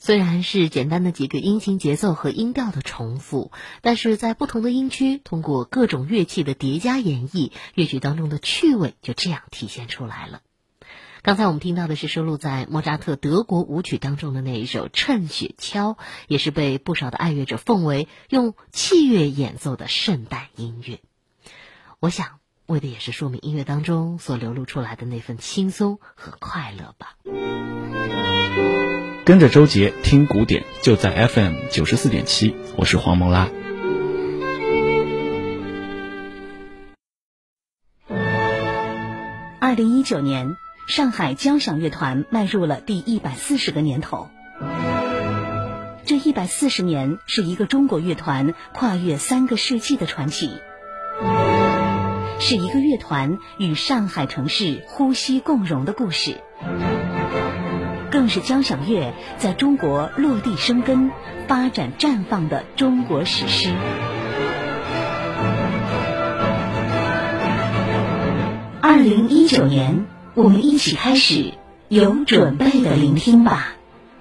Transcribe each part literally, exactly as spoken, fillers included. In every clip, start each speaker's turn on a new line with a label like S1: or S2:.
S1: 虽然是简单的几个音型节奏和音调的重复，但是在不同的音区，通过各种乐器的叠加演绎，乐曲当中的趣味就这样体现出来了。刚才我们听到的是收录在莫扎特德国舞曲当中的那一首《趁雪橇》，也是被不少的爱乐者奉为用器乐演奏的圣诞音乐。我想为的也是说明音乐当中所流露出来的那份轻松和快乐吧。
S2: 跟着周杰听古典，就在 F M 九十四点七，我是黄蒙拉。
S3: 二零一九年，上海交响乐团迈入了第一百四十个年头。这一百四十年是一个中国乐团跨越三个世纪的传奇，是一个乐团与上海城市呼吸共融的故事，更是交响乐在中国落地生根、发展绽放的中国史诗。二零一九年，我们一起开始有准备的聆听吧。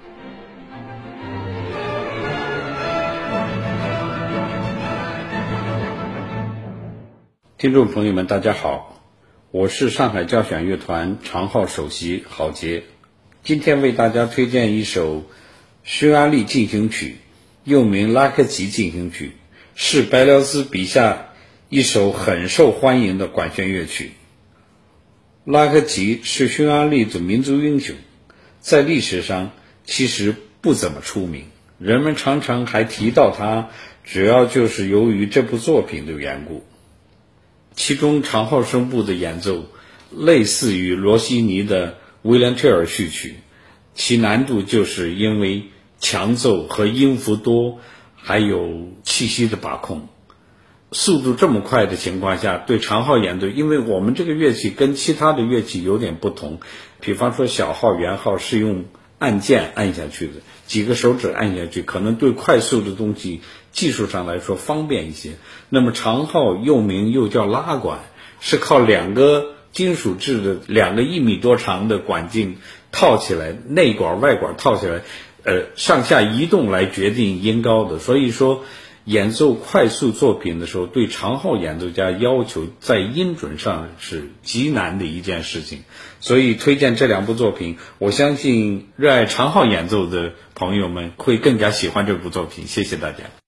S4: 听众朋友们，大家好，我是上海交响乐团长号首席郝杰。今天为大家推荐一首匈牙利进行曲，又名拉克奇进行曲，是白辽斯笔下一首很受欢迎的管弦乐曲。拉克奇是匈牙利的民族英雄，在历史上其实不怎么出名，人们常常还提到他，主要就是由于这部作品的缘故。其中长号声部的演奏类似于罗西尼的威廉特尔序曲，其难度就是因为强奏和音符多，还有气息的把控。速度这么快的情况下，对长号演奏，因为我们这个乐器跟其他的乐器有点不同，比方说小号、圆号是用按键按下去的，几个手指按下去，可能对快速的东西技术上来说方便一些。那么长号又名又叫拉管，是靠两个金属制的两个一米多长的管径套起来，内管外管套起来，呃，上下移动来决定音高的。所以说演奏快速作品的时候，对长号演奏家要求在音准上是极难的一件事情。所以推荐这两部作品，我相信热爱长号演奏的朋友们会更加喜欢这部作品。谢谢大家。